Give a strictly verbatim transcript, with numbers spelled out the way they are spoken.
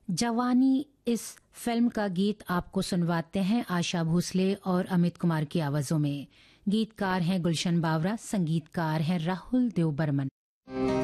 जवानी इस फिल्म का गीत आपको सुनवाते हैं आशा भोसले और अमित कुमार की आवाजों में। गीतकार हैं गुलशन बावरा, संगीतकार हैं राहुल देव बर्मन।